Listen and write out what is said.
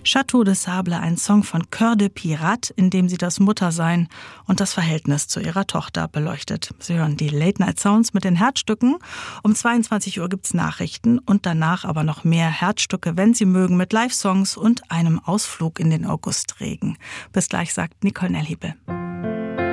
Château de Sable, ein Song von Cœur de Pirate, in dem sie das Muttersein und das Verhältnis zu ihrer Tochter beleuchtet. Sie hören die Late Night Sounds mit den Herzstücken. Um 22 Uhr gibt's Nachrichten und danach aber noch mehr Herzstücke, wenn Sie mögen, mit Live-Songs und einem Ausflug in den Augustregen. Bis gleich, sagt Nicole Nelhebel.